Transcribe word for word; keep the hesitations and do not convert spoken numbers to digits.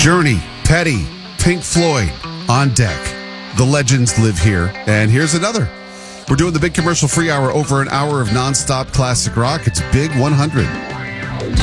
Journey, Petty, Pink Floyd, on deck. The legends live here. And here's another. We're doing the Big Commercial Free Hour over an hour of nonstop classic rock. It's Big one hundred.